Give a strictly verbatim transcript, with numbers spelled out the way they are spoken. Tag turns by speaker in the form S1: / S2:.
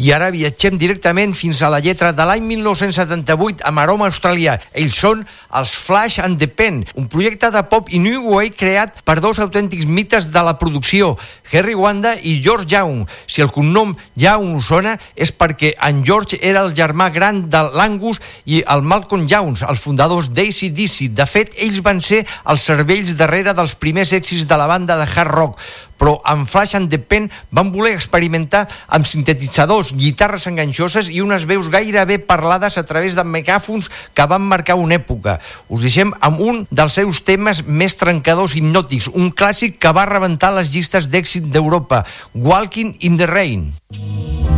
S1: I ara viatgem directament fins a la lletra de l'any mil nou-cents setanta-vuit amb aroma australià. Ells són els Flash and the Pen, un projecte de pop i new wave creat per dos autèntics mites de la producció, Harry Wanda i George Young. Si el cognom Young us sona és perquè en George era el germà gran de l'Angus i el Malcolm Young, els fundadors d'A C D C. De fet, ells van ser els cervells darrere dels primers èxits de la banda de hard rock, però amb Flash and the Pen van voler experimentar amb sintetitzadors, guitarres enganxoses i unes veus gairebé parlades a través de megàfons que van marcar una època. Us deixem amb un dels seus temes més trencadors i hipnòtics, un clàssic que va rebentar les llistes d'èxit d'Europa, Walking in the Rain.